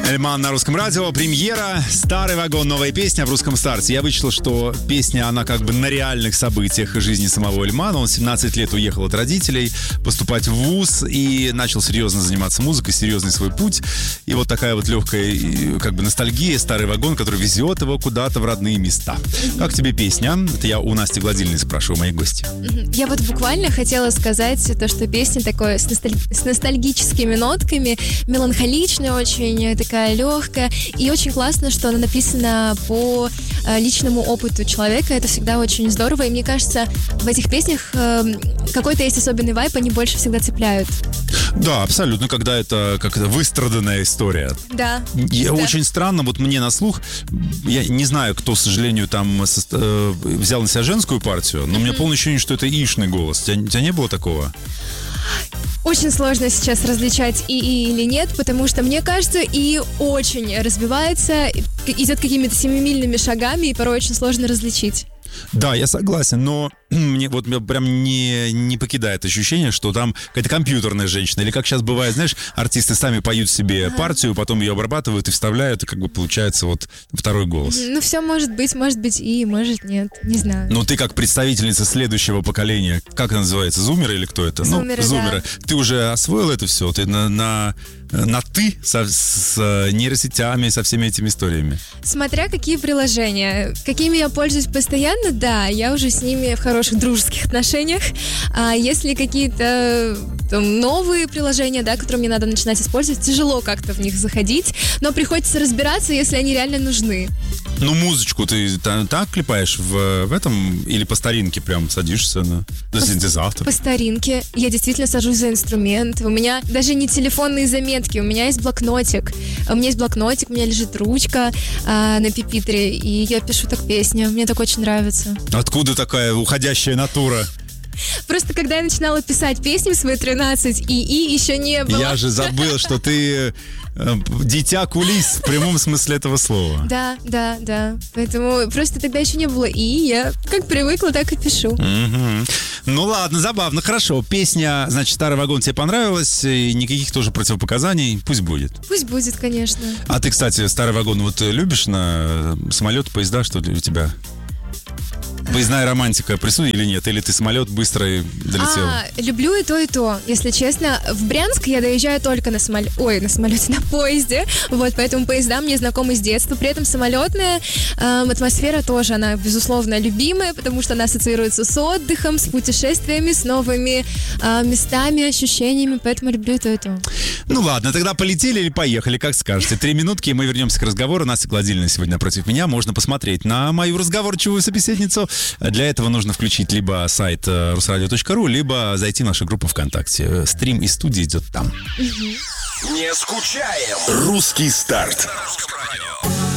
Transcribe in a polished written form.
Эльман на русском радио. Премьера «Старый вагон», новая песня в русском старте. Я вычислил, что песня, она как бы на реальных событиях жизни самого Эльмана. Он 17 лет уехал от родителей поступать в вуз и начал серьезно заниматься музыкой, серьезный свой путь. И вот такая вот легкая как бы ностальгия, «Старый вагон», который везет его куда-то в родные места. Как тебе песня? Это я у Насти Гладильной спрашиваю, моей гости. Я вот буквально хотела сказать то, что песня такое с ностальгическими нотками, меланхоличная очень, такая легкая. И очень классно, что она написана по личному опыту человека. Это всегда очень здорово. И мне кажется, в этих песнях какой-то есть особенный вайб, они больше всегда цепляют. Да, абсолютно, когда это как-то выстраданная история. Да. Очень странно, вот мне на слух, я не знаю, кто, к сожалению, там взял на себя женскую партию, но у меня полное ощущение, что это яичный голос. У тебя не было такого? Очень сложно сейчас различать и или нет, потому что, мне кажется, и очень разбивается, идет какими-то семимильными шагами, и порой очень сложно различить. Да, я согласен, но меня прям не покидает ощущение, что там какая-то компьютерная женщина. Или как сейчас бывает, знаешь, артисты сами поют себе партию, потом ее обрабатывают и вставляют, и как бы получается вот второй голос. Ну, все может быть и, может нет, не знаю. Ну, ты как представительница следующего поколения, как это называется, зумеры или кто это? Зумеры, зумеры. Да. Ты уже освоил это все? Ты на «ты» с нейросетями, со всеми этими историями? Смотря какие приложения. Какими я пользуюсь постоянно, да, я уже с ними в хороших дружеских отношениях. А если какие-то новые приложения, да, которые мне надо начинать использовать, тяжело как-то в них заходить, но приходится разбираться, если они реально нужны. Ну, музычку ты так клепаешь в этом? Или по старинке прям садишься на синтезатор? По старинке. Я действительно сажусь за инструмент. У меня даже не телефонные заметки, у меня есть блокнотик. У меня лежит ручка на пипитре, и я пишу так песни. Мне так очень нравится. Откуда такая уходящая натура? Просто когда я начинала писать песни в свои 13, и еще не было. Я же забыл, что ты дитя кулис в прямом смысле этого слова. Да. Поэтому просто тогда еще не было я как привыкла, так и пишу. Ну ладно, забавно, хорошо. Песня, значит, «Старый вагон» тебе понравилась, и никаких тоже противопоказаний, пусть будет. Пусть будет, конечно. А ты, кстати, «Старый вагон» вот любишь на самолет, поезда, что ли, у тебя? Поездная романтика присутствует или нет? Или ты самолет быстро долетел? Люблю и то. Если честно, в Брянск я доезжаю только на поезде. Вот, поэтому поезда мне знакомы с детства. При этом самолетная атмосфера тоже, она, безусловно, любимая, потому что она ассоциируется с отдыхом, с путешествиями, с новыми местами, ощущениями. Поэтому люблю и то. Ну ладно, тогда полетели или поехали, как скажете. 3 минутки, и мы вернемся к разговору. Настя Гладильная сегодня напротив меня. Можно посмотреть на мою разговорчивую собеседницу. Для этого нужно включить либо сайт rusradio.ru, либо зайти в нашу группу ВКонтакте. Стрим из студии идет там. Не скучаем. Русский старт.